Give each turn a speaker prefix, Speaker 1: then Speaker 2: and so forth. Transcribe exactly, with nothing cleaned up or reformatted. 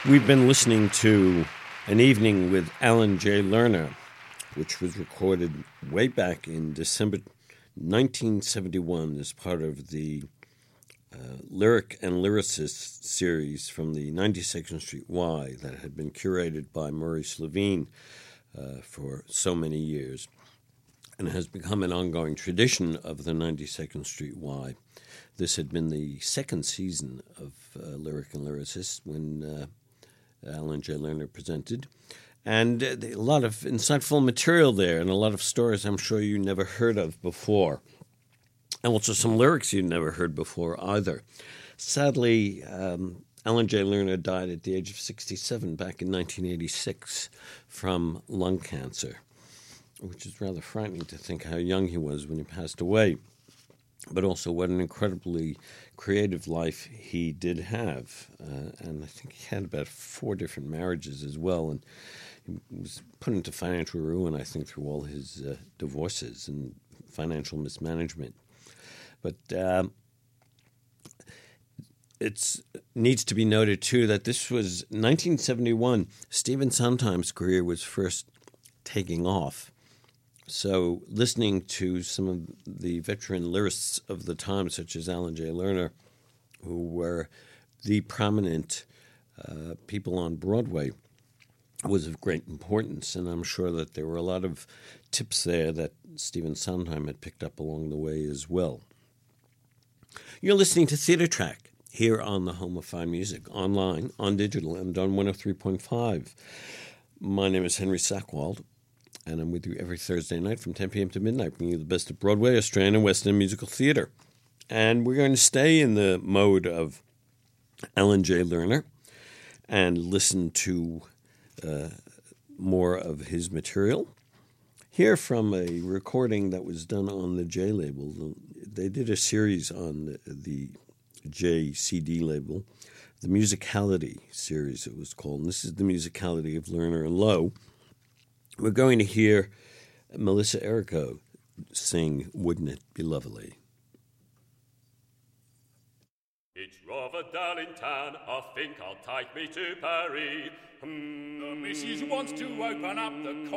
Speaker 1: We've been listening to An Evening with Alan J. Lerner, which was recorded way back in December nineteen seventy-one as part of the uh, Lyric and Lyricist series from the ninety-second Street Y that had been curated by Maurice Levine uh, for so many years and has become an ongoing tradition of the ninety-second Street Y. This had been the second season of uh, Lyric and Lyricist when uh, Alan J. Lerner presented. And uh, a lot of insightful material there and a lot of stories I'm sure you never heard of before. And also some lyrics you'd never heard before either. Sadly, um, Alan J. Lerner died at the age of sixty-seven back in nineteen eighty-six from lung cancer, which is rather frightening to think how young he was when he passed away. But also what an incredibly creative life he did have. Uh, and I think he had about four different marriages as well. And he was put into financial ruin, I think, through all his uh, divorces and financial mismanagement. But uh, it needs to be noted, too, that this was nineteen seventy-one. Stephen Sondheim's career was first taking off. So listening to some of the veteran lyrists of the time, such as Alan J. Lerner, who were the prominent uh, people on Broadway, was of great importance. And I'm sure that there were a lot of tips there that Stephen Sondheim had picked up along the way as well. You're listening to Theater Track here on the Home of Fine Music, online, on digital, and on one oh three point five. My name is Henry Sackwald. And I'm with you every Thursday night from ten p.m. to midnight, bringing you the best of Broadway, Australian, and West End musical theater. And we're going to stay in the mode of Alan J. Lerner and listen to uh, more of his material. Hear from a recording that was done on the J label. They did a series on the, the J C D label, the Musicality series it was called. And this is the Musicality of Lerner and Lowe. We're going to hear Melissa Errico sing Wouldn't It Be Lovely?
Speaker 2: It's rather dull in town, I think I'll take me to Paris. Hmm.
Speaker 3: The missus wants to open up the